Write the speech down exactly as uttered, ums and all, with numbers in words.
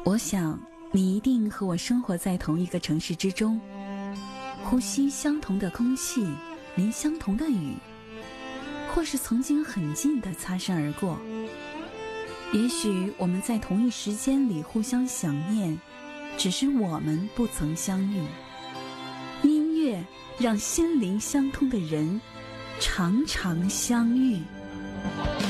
我想你一定和我生活在同一个城市之中，呼吸相同的空气，淋相同的雨，或是曾经很近的擦身而过。也许我们在同一时间里互相想念，只是我们不曾相遇。音乐让心灵相通的人常常相遇。